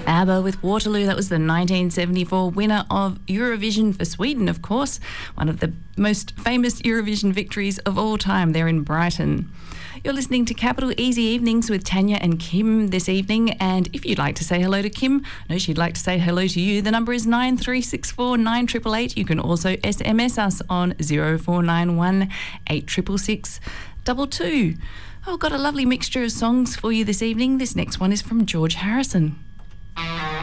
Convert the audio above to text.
ABBA with Waterloo. That was the 1974 winner of Eurovision for Sweden, of course. One of the most famous Eurovision victories of all time there in Brighton. You're listening to Capital Easy Evenings with Tanya and Kim this evening, and if you'd like to say hello to Kim, I know she'd like to say hello to you, the number is 9364 9888. You can also SMS us on 0491 8666 22. Oh, got a lovely mixture of songs for you this evening. This next one is from George Harrison.